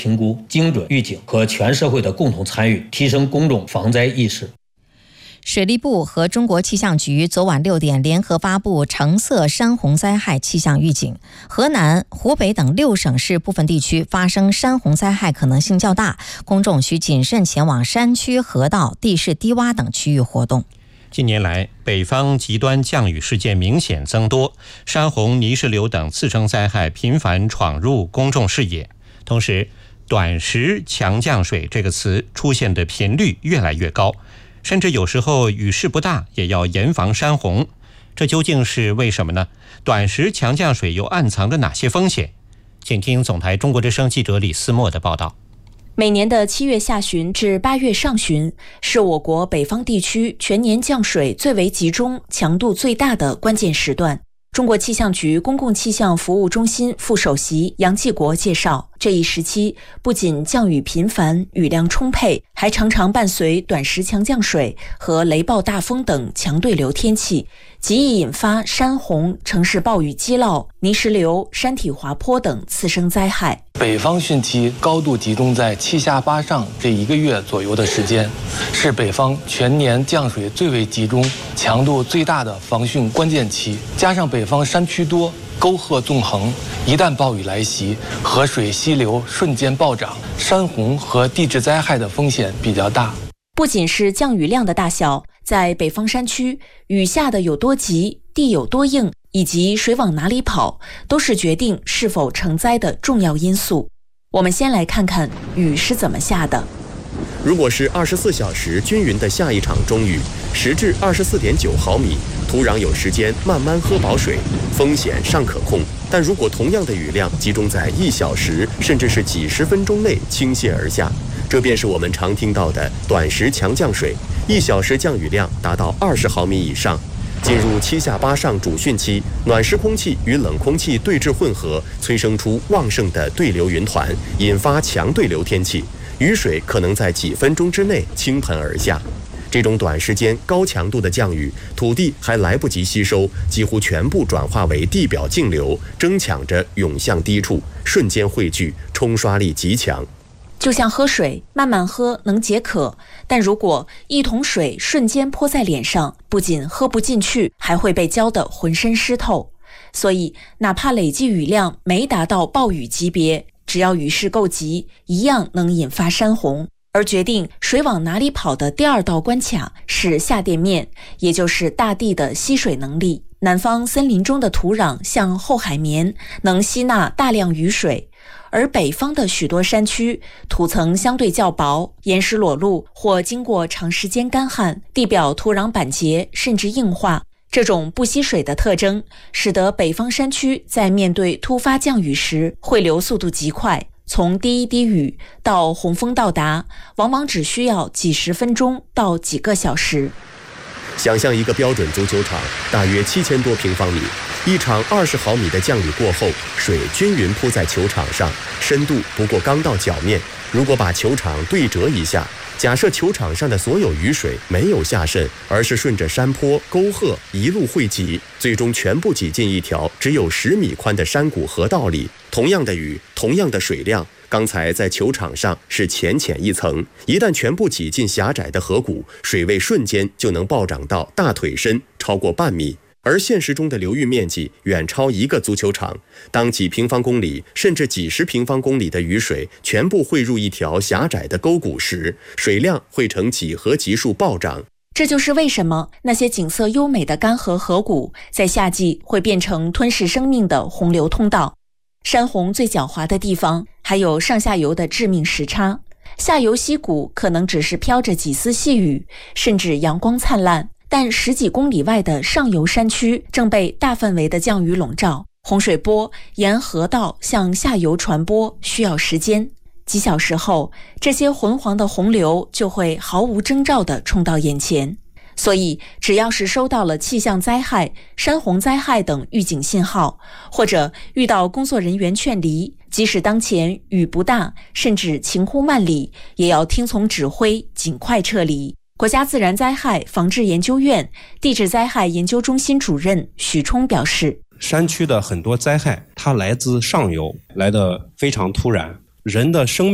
评估、精准预警和全社会的共同参与，提升公众防灾意识。 水利部和中国气象局昨晚6点联合发布橙色山洪灾害气象预警，河南、湖北等6省市部分地区发生山洪灾害可能性较大，公众需谨慎前往山区、河道、地势低洼等区域活动。 近年来，北方极端降雨事件明显增多，山洪、泥石流等次生灾害频繁闯入公众视野。同时，短时强降水这个词出现的频率越来越高，甚至有时候雨势不大也要严防山洪，这究竟是为什么呢？短时强降水又暗藏着哪些风险？请听总台中国之声记者李思墨的报道。 每年的7月下旬至8月上旬是我国北方地区全年降水最为集中、强度最大的关键时段。中国气象局公共气象服务中心副首席杨继国介绍，这一时期不仅降雨频繁、雨量充沛，还常常伴随短时强降水和雷暴大风等强对流天气，极易引发山洪、城市暴雨积涝、泥石流、山体滑坡等次生灾害。 北方汛期高度集中在7下8上这1个月左右的时间，是北方全年降水最为集中、强度最大的防汛关键期。加上北方山区多、沟壑纵横，一旦暴雨来袭，河水溪流瞬间暴涨，山洪和地质灾害的风险比较大。 不仅是降雨量的大小，在北方山区，雨下的有多急、地有多硬，以及水往哪里跑，都是决定是否成灾的重要因素。我们先来看看雨是怎么下的。 如果是24小时均匀的下一场中雨，10至24.9毫米，土壤有时间慢慢喝饱水，风险尚可控。但如果同样的雨量集中在1小时甚至是几十分钟内倾泻而下，这便是我们常听到的短时强降水，1小时降雨量达到20毫米以上。进入7下8上主汛期，暖湿空气与冷空气对峙混合，催生出旺盛的对流云团，引发强对流天气，雨水可能在几分钟之内倾盆而下。这种短时间高强度的降雨，土地还来不及吸收，几乎全部转化为地表径流，争抢着涌向低处，瞬间汇聚，冲刷力极强。 就像喝水，慢慢喝能解渴，但如果一桶水瞬间泼在脸上，不仅喝不进去，还会被浇得浑身湿透。所以哪怕累计雨量没达到暴雨级别，只要雨势够急，一样能引发山洪。而决定水往哪里跑的第二道关卡是下垫面，也就是大地的吸水能力。南方森林中的土壤像厚海绵，能吸纳大量雨水，而北方的许多山区土层相对较薄，岩石裸露或经过长时间干旱，地表土壤板结甚至硬化。这种不吸水的特征使得北方山区在面对突发降雨时汇流速度极快，从第一滴雨到洪峰到达，往往只需要几十分钟到几个小时。 想象一个标准足球场，大约7000多平方米，一场20毫米的降雨过后，水均匀铺在球场上，深度不过刚到脚面。如果把球场对折一下，假设球场上的所有雨水没有下渗，而是顺着山坡、沟壑一路汇集，最终全部挤进一条只有10米宽的山谷河道里。同样的雨，同样的水量，刚才在球场上是浅浅一层，一旦全部挤进狭窄的河谷，水位瞬间就能暴涨到大腿深，超过半米。而现实中的流域面积远超1个足球场，当几平方公里甚至几十平方公里的雨水全部汇入一条狭窄的沟谷时，水量会呈几何级数暴涨。 这就是为什么那些景色优美的干涸河谷在夏季会变成吞噬生命的洪流通道。山洪最狡猾的地方还有上下游的致命时差，下游溪谷可能只是飘着几丝细雨，甚至阳光灿烂，但10几公里外的上游山区正被大范围的降雨笼罩，洪水波沿河道向下游传播需要时间，几小时后，这些浑黄的洪流就会毫无征兆地冲到眼前。所以只要是收到了气象灾害、山洪灾害等预警信号，或者遇到工作人员劝离，即使当前雨不大，甚至晴空万里，也要听从指挥，尽快撤离。国家自然灾害防治研究院地质灾害研究中心主任许冲表示， 山区的很多灾害它来自上游，来得非常突然，人的生命